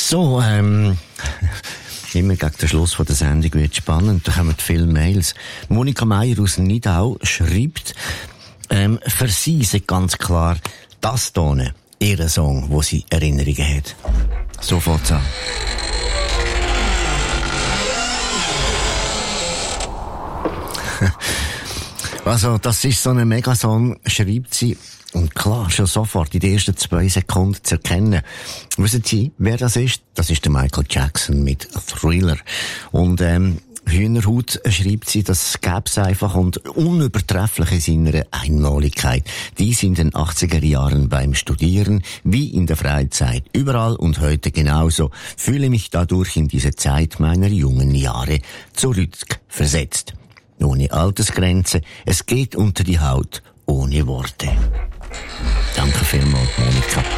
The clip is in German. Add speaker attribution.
Speaker 1: So, immer gegen den Schluss von der Sendung wird spannend. Da kommen viele Mails. Monika Meier aus Nidau schreibt, für sie ist ganz klar das Tone, ihr Song, wo sie Erinnerungen hat. So fängt's an. Also, das ist so ein Megasong, schreibt sie. Und klar, schon sofort in den ersten 2 Sekunden zu erkennen. Wissen Sie, wer das ist? Das ist der Michael Jackson mit Thriller. Und Hühnerhaut schreibt sie, das gäb's einfach und unübertrefflich in seiner Einmaligkeit. Dies in den 80er Jahren beim Studieren, wie in der Freizeit, überall und heute genauso, fühle mich dadurch in diese Zeit meiner jungen Jahre zurückversetzt. Ohne Altersgrenze, es geht unter die Haut, ohne Worte. Danke vielmals, Monika.